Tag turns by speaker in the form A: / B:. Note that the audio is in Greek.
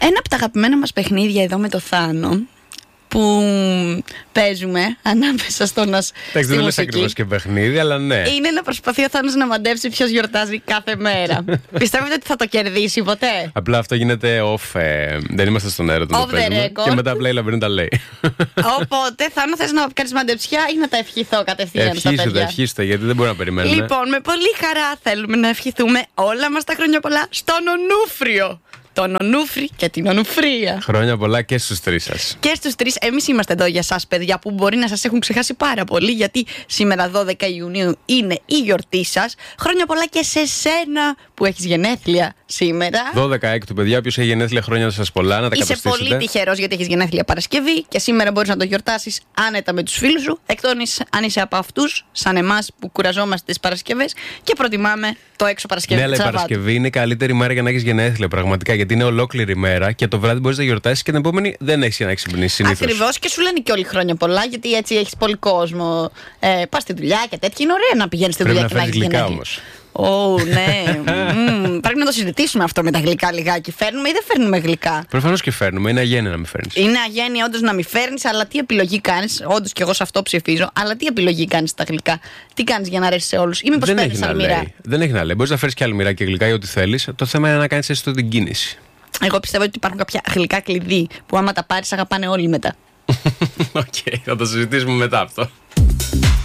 A: Ένα από τα αγαπημένα μας παιχνίδια εδώ με το Θάνο που παίζουμε ανάμεσα στο να.
B: Εντάξει, δεν λες ακριβώς και παιχνίδι, αλλά ναι.
A: Είναι να προσπαθεί ο Θάνος να μαντέψει ποιος γιορτάζει κάθε μέρα. Πιστεύετε ότι θα το κερδίσει ποτέ?
B: Απλά αυτό γίνεται off. Δεν είμαστε στον αέρα όταν το παίζουμε. Και μετά απλά η Λαμπρίνη τα λέει.
A: Οπότε, Θάνο, θες να κάνεις μαντεψιά ή να τα ευχηθώ κατευθείαν στα παιδιά?
B: Ευχήστε, γιατί δεν μπορεί να περιμένουμε.
A: Λοιπόν, με πολύ χαρά θέλουμε να ευχηθούμε όλα μας τα χρόνια πολλά στον Ονούφριο. Τον Ονούφρι και την Ονουφρία.
B: Χρόνια πολλά και στους τρεις σας.
A: Και στους τρεις. Εμείς είμαστε εδώ για σας, παιδιά, που μπορεί να σας έχουν ξεχάσει πάρα πολύ, γιατί σήμερα 12 Ιουνίου είναι η γιορτή σας. Χρόνια πολλά και σε σένα που έχεις γενέθλια σήμερα.
B: 12 έκτου, παιδιά, όποιος έχει γενέθλια, χρόνια σας πολλά, να τα καταστήσετε.
A: Είσαι πολύ τυχερός γιατί έχεις γενέθλια Παρασκευή και σήμερα μπορείς να το γιορτάσεις άνετα με τους φίλους σου. Εκτός αν είσαι από αυτούς, σαν εμάς που κουραζόμαστε τις Παρασκευές και προτιμάμε το έξω Παρασκευή.
B: Ναι, αλλά η Παρασκευή είναι η καλύτερη μέρα για να έχεις γενέθλια, πραγματικά. Γιατί είναι ολόκληρη μέρα και το βράδυ μπορείς να γιορτάσεις και την επόμενη δεν έχεις να ξυπνήσεις συνήθως.
A: Ακριβώς, και σου λένε και όλοι χρόνια πολλά, γιατί έτσι έχεις πολύ κόσμο. Πας στη δουλειά και τέτοια. Είναι ωραία να πηγαίνεις στη δουλειά και να έχεις γενέθλια.
B: Όμως.
A: Ναι. Πρέπει να το συζητήσουμε αυτό με τα γλυκά λιγάκι. Φέρνουμε ή δεν φέρνουμε γλυκά?
B: Προφανώς και φέρνουμε. Είναι αγένεια να μην φέρνεις.
A: Είναι αγένεια όντως να μην φέρνεις, αλλά τι επιλογή κάνεις? Όντως και εγώ σε αυτό ψηφίζω. Αλλά τι επιλογή κάνεις στα γλυκά? Τι κάνεις για να αρέσει σε όλους? Ή μήπως παίρνεις αλμυρά?
B: Δεν έχει να λέει. Μπορείς να φέρεις και αλμυρά και γλυκά ή ό,τι θέλεις. Το θέμα είναι να κάνεις έστω την κίνηση.
A: Εγώ πιστεύω ότι υπάρχουν κάποια γλυκά κλειδί που άμα τα πάρεις αγαπάνε όλοι μετά.
B: Οκ, θα το συζητήσουμε μετά αυτό.